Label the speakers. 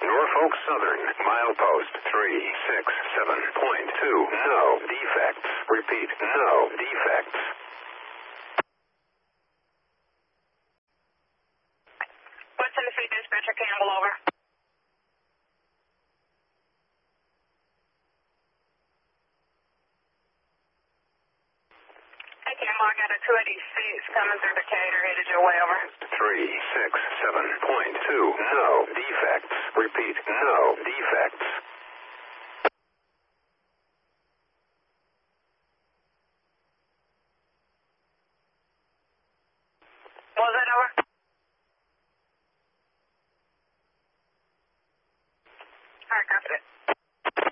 Speaker 1: Norfolk Southern, milepost 367.2. No defects. Repeat, no defects.
Speaker 2: What's in the feed, dispatcher? Campbell, over. Hey, Campbell, I got a 286 coming through Decatur, headed your way, over.
Speaker 1: 367.2. No defects. Repeat, no defects.